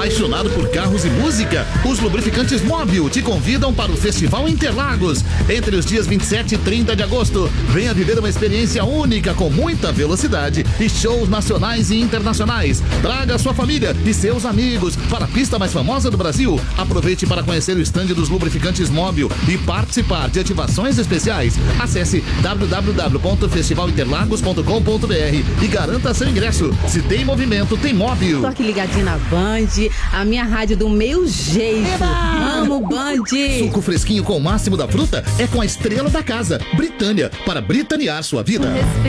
Apaixonado por carros e música? Os lubrificantes Móbil te convidam para o Festival Interlagos. Entre os dias 27 e 30 de agosto, venha viver uma experiência única com muita velocidade e shows nacionais e internacionais. Traga sua família e seus amigos para a pista mais famosa do Brasil. Aproveite para conhecer o estande dos lubrificantes Móbil e participar de ativações especiais. Acesse www.festivalinterlagos.com.br e garanta seu ingresso. Se tem movimento, tem Móbil. Tô aqui ligadinha na Band, a minha rádio do meu jeito. Eba! Amo Band. Suco fresquinho com o máximo da fruta é com a estrela da casa, Britânia, para britanear sua vida.